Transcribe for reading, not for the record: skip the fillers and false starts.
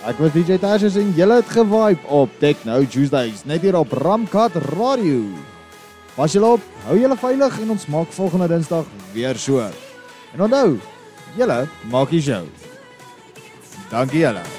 Ek was DJ Tashes en julle het gevibe op Techno Tuesdays, net hier op Ramkat Radio. Pas julle op, hou julle veilig en ons maak volgende Dinsdag weer so. En onthou, julle maak die show. Dankie julle.